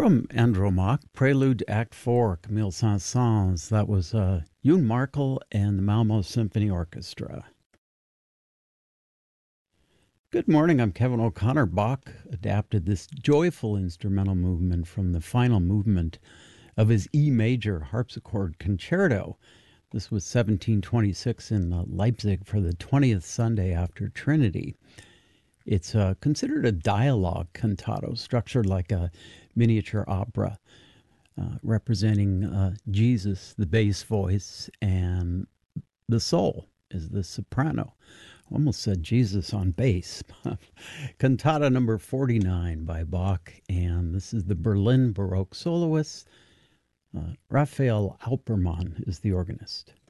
From Andromaque, Prelude Act 4, Camille Saint-Saëns. That was Youn Markel and the Malmo Symphony Orchestra. Good morning, I'm Kevin O'Connor. Bach adapted this joyful instrumental movement from the final movement of his E major harpsichord concerto. This was 1726 in Leipzig for the 20th Sunday after Trinity. It's considered a dialogue cantato, structured like a miniature opera, representing Jesus, the bass voice, and the soul is the soprano. Almost said Jesus on bass. Cantata number 49 by Bach, and this is the Berlin Baroque soloist. Raphael Alpermann is the organist.